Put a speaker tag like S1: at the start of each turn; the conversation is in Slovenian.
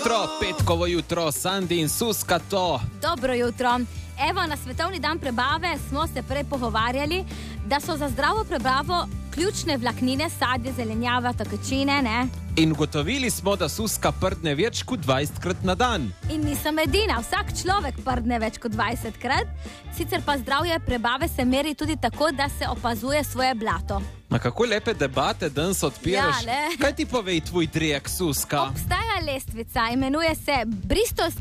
S1: jutro, petkovo jutro, Sandi in Suska to.
S2: Dobro jutro. Evo, na Svetovni dan prebave smo se prej pogovarjali, da so za zdravo prebavo ključne vlaknine, sadje, zelenjava, tekočine, ne?
S1: In ugotovili smo, da Suska prdne več kot 20krat na dan.
S2: In nisem edina, vsak človek prdne več kot 20krat. Sicer pa zdravje prebave se meri tudi tako, da se opazuje svoje blato.
S1: Na kako lepe debate danes odpiraš.
S2: Ja, le.
S1: Kaj ti povej tvoj drek, Suska?
S2: Obstaja lestvica, imenuje se Bristolska